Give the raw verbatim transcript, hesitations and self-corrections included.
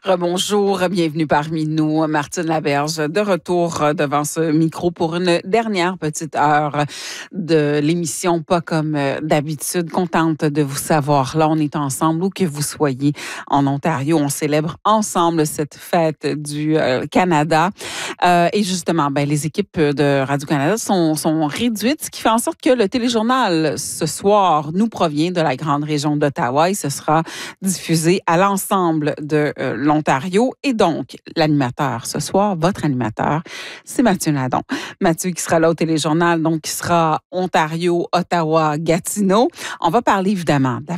Rebonjour, bienvenue parmi nous. Martine Laberge, de retour devant ce micro pour une dernière petite heure de l'émission, pas comme d'habitude. Contente de vous savoir là, on est ensemble, où que vous soyez en Ontario. On célèbre ensemble cette fête du euh, Canada. Euh, et justement, ben, les équipes de Radio-Canada sont, sont réduites, ce qui fait en sorte que le téléjournal ce soir nous provient de la grande région d'Ottawa et ce sera diffusé à l'ensemble de euh, l'Ontario. Et donc, l'animateur ce soir, votre animateur, c'est Mathieu Nadon. Mathieu qui sera là au téléjournal, donc qui sera Ontario, Ottawa, Gatineau. On va parler évidemment de la